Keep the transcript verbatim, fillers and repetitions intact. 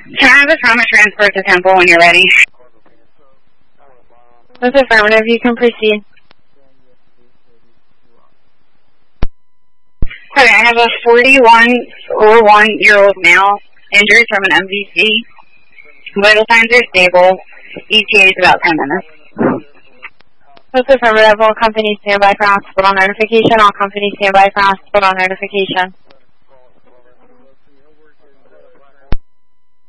Can I have a trauma transport to Temple when you're ready? That's affirmative. You can proceed. Okay, I have a forty-one or one-year-old male injured from an M V C. Vital signs are stable. E T A is about ten minutes. That's affirmative. All companies stand by for hospital notification. All companies stand by for hospital notification.